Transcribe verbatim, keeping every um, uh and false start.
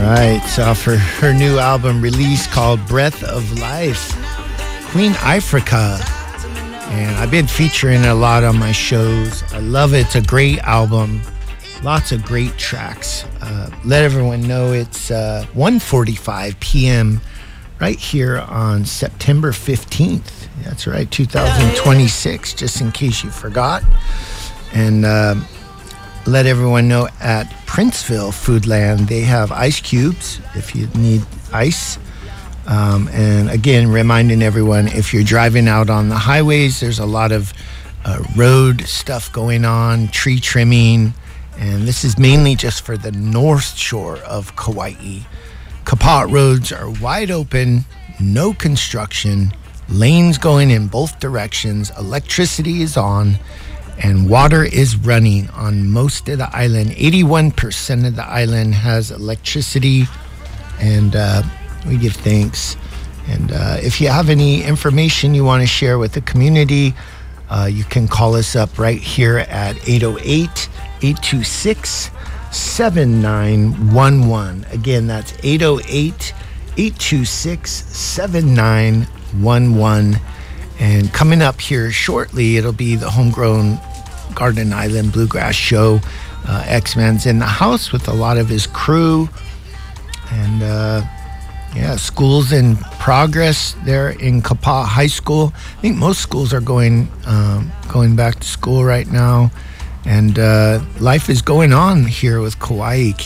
right, so for her new album release called Breath of Life, Queen Ifrica. And I've been featuring it a lot on my shows. I love it. It's a great album. Lots of great tracks. Uh, let everyone know it's uh, one forty-five p.m. right here on September fifteenth. That's right, two thousand twenty-six, just in case you forgot. And uh, let everyone know at Princeville Foodland, they have ice cubes if you need ice. Um, and again, reminding everyone, if you're driving out on the highways, there's a lot of uh, road stuff going on, tree trimming. And this is mainly just for the north shore of Kauai. Kapaa roads are wide open, no construction, lanes going in both directions, electricity is on, and water is running on most of the island. eighty-one percent of the island has electricity, and uh, we give thanks. And uh, if you have any information you want to share with the community, uh, you can call us up right here at eight oh eight, eight two six, seven nine one one. Again, that's eight oh eight, eight two six, seven nine one one. And coming up here shortly, it'll be the Homegrown Garden Island Bluegrass Show. Uh, X-Man's in the house with a lot of his crew. And uh, yeah, school's in progress there in Kapaa High School. I think most schools are going um, going back to school right now. And uh, life is going on here with Kauai.